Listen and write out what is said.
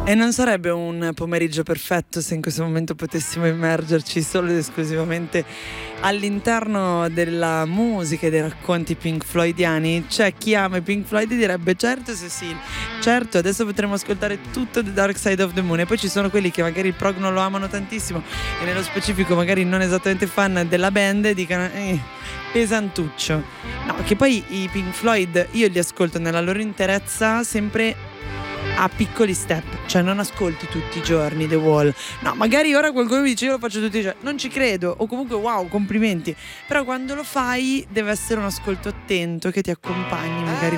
E non sarebbe un pomeriggio perfetto se in questo momento potessimo immergerci solo ed esclusivamente all'interno della musica e dei racconti Pink Floydiani? C'è chi ama i Pink Floyd e direbbe certo Cecil, certo adesso potremo ascoltare tutto The Dark Side of the Moon, e poi ci sono quelli che magari il prog non lo amano tantissimo e nello specifico magari non esattamente fan della band e dicono pesantuccio. No, che poi i Pink Floyd io li ascolto nella loro interezza sempre a piccoli step, cioè non ascolti tutti i giorni The Wall. No, magari ora qualcuno mi dice io lo faccio tutti i giorni, non ci credo, o comunque wow, complimenti, però quando lo fai deve essere un ascolto attento che ti accompagni magari